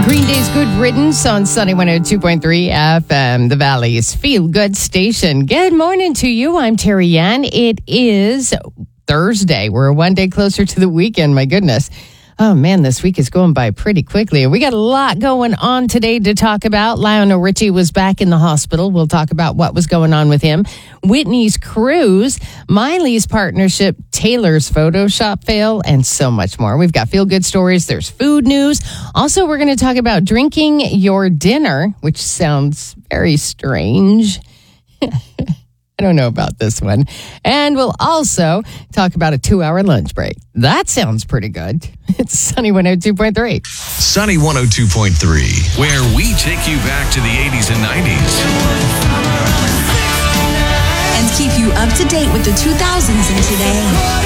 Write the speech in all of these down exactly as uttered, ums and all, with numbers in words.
Green Day's Good Riddance on Sunny one oh two point three F M, the Valley's Feel Good Station. Good morning to you. I'm Terry Ann. It is Thursday. We're one day closer to the weekend. My goodness. Oh, man, this week is going by pretty quickly. We got a lot going on today to talk about. Lionel Richie was back in the hospital. We'll talk about what was going on with him. Whitney's cruise, Miley's partnership, Taylor's Photoshop fail, and so much more. We've got feel-good stories. There's food news. Also, we're going to talk about drinking your dinner, which sounds very strange. I don't know about this one. And we'll also talk about a two-hour lunch break. That sounds pretty good. It's Sunny one oh two point three. Sunny one oh two point three, where we take you back to the eighties and nineties. And keep you up to date with the two thousands and today.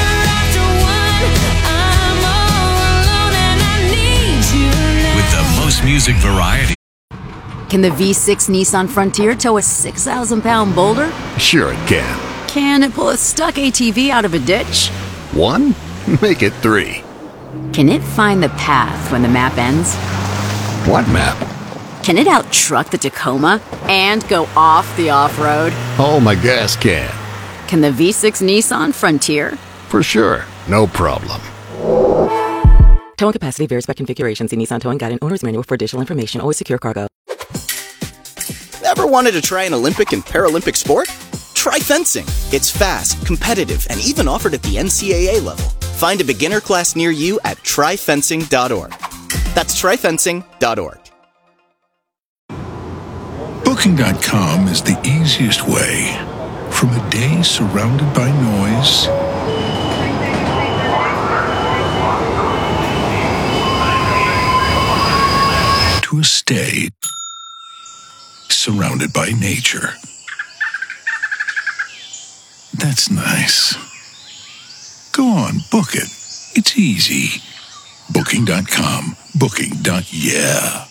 With the most music variety. Can the V six Nissan Frontier tow a six thousand pound boulder? Sure it can. Can it pull a stuck A T V out of a ditch? One? Make it three. Can it find the path when the map ends? What map? Can it out-truck the Tacoma and go off the off-road? Oh, my gas can. Can the V six Nissan Frontier? For sure. No problem. Towing capacity varies by configuration. See Nissan Towing Guide and Owner's Manual for additional information. Always secure cargo. Ever wanted to try an Olympic and Paralympic sport? Try fencing. It's fast, competitive, and even offered at the N C A A level. Find a beginner class near you at try fencing dot org. That's try fencing dot org. Booking dot com is the easiest way from a day surrounded by noise to a stay surrounded by nature. That's nice. Go on, book it. It's easy. Booking dot com. Booking. Yeah.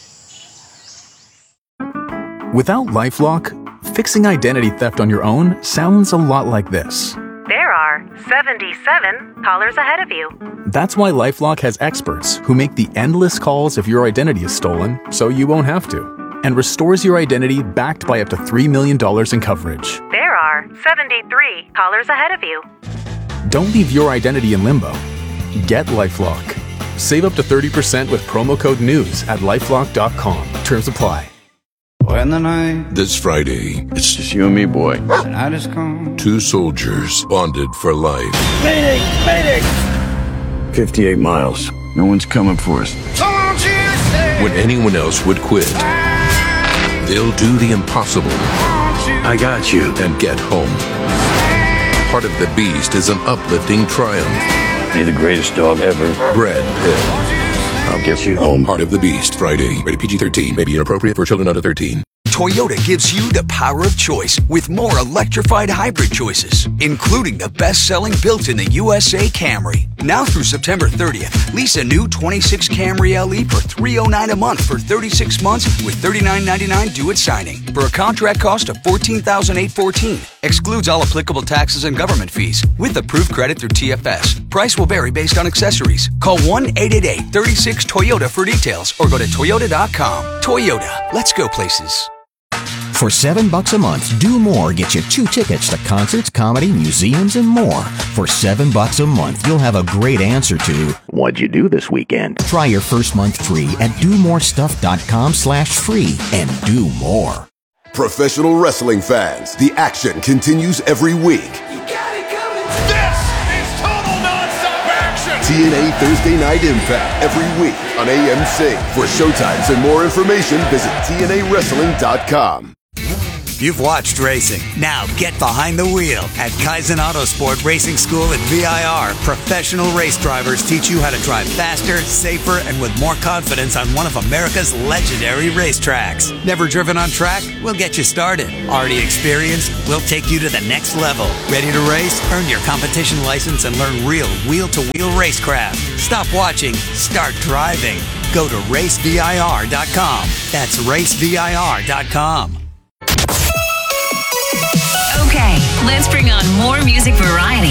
Without LifeLock, fixing identity theft on your own sounds a lot like this. There are seventy-seven callers ahead of you. That's why LifeLock has experts who make the endless calls if your identity is stolen so you won't have to, and restores your identity backed by up to three million dollars in coverage. There are seventy-three callers ahead of you. Don't leave your identity in limbo. Get LifeLock. Save up to thirty percent with promo code NEWS at lifelock dot com. Terms apply. When the night This Friday, it's just you and me, boy. The night is come. two soldiers bonded for life. Mayday! Mayday! fifty-eight miles. No one's coming for us. When anyone else would quit, they'll do the impossible. I got you. And get home. Heart of the Beast is an uplifting triumph. You're the greatest dog ever. Brad Pitt. I'll get you home. Heart of the Beast, Friday. Rated P G thirteen. May be inappropriate for children under thirteen. Toyota gives you the power of choice with more electrified hybrid choices, including the best-selling built in the U S A Camry. Now through September thirtieth, lease a new twenty-six Camry L E for three hundred nine dollars a month for thirty-six months with thirty-nine ninety-nine due at signing for a contract cost of fourteen thousand eight hundred fourteen dollars. Excludes all applicable taxes and government fees with approved credit through T F S. Price will vary based on accessories. Call one eight eight eight, three six, Toyota for details or go to toyota dot com. Toyota, let's go places. For seven bucks a month, Do More gets you two tickets to concerts, comedy, museums, and more. For seven bucks a month, you'll have a great answer to what'd you do this weekend? Try your first month free at do more stuff dot com slash free and do more. Professional wrestling fans, the action continues every week. This is total non-stop action! T N A Thursday Night Impact every week on A M C. For showtimes and more information, visit T N A wrestling dot com. You've watched racing. Now get behind the wheel. At Kaizen Autosport Racing School at V I R, professional race drivers teach you how to drive faster, safer, and with more confidence on one of America's legendary racetracks. Never driven on track? We'll get you started. Already experienced? We'll take you to the next level. Ready to race? Earn your competition license and learn real wheel-to-wheel racecraft. Stop watching. Start driving. Go to race V I R dot com. That's race V I R dot com. Okay, let's bring on more music variety